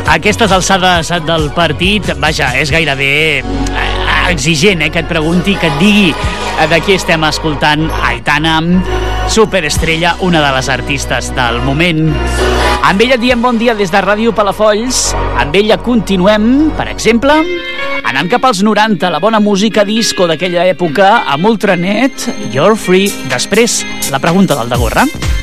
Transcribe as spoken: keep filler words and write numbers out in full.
A aquestes alçades del partit, vaja, és gairebé exigent, eh, que et pregunti, que et digui de qui estem escoltant. Aitana, superestrella, una de les artistes del moment. Amb ella et diem bon dia des de Ràdio Palafolls. Amb ella continuem, per exemple, anant cap als noranta, la bona música disco d'aquella època, amb Ultranet, You're Free. Després, la pregunta del Dagorra.